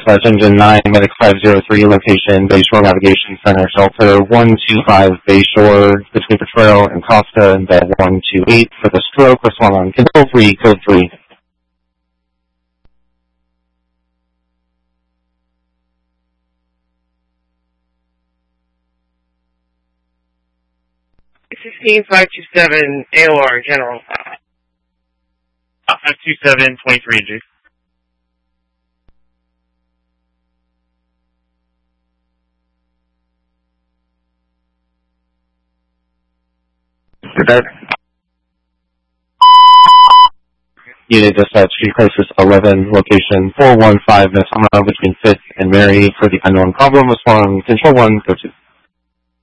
dispatch engine 9, medic 503, location Bayshore Navigation Center, shelter 125 Bayshore, between Potrero and Costa, and bed 128 for the stroke, respond on control 3, code 3. Sixteen 527 AOR, General. 527, 23 injured. Prepare. Unit dispatch, crisis 11, location 415 Miss Hummer between 5th and Mary for the unknown problem. Respond control 1, go 2.